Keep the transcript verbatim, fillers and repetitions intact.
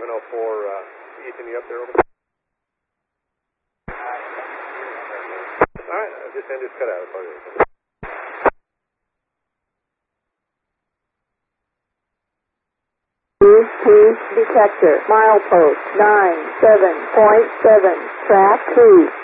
seven oh four, uh, Ethan, you up there? Over? All right, this end is cut out. Two detector, milepost nine seven point seven, track two.